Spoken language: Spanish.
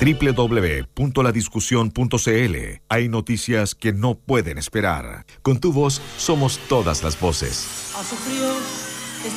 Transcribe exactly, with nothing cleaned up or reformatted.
doble u doble u doble u punto la discusión punto c l. Hay noticias que no pueden esperar. Con tu voz somos todas las voces. Ha sufrido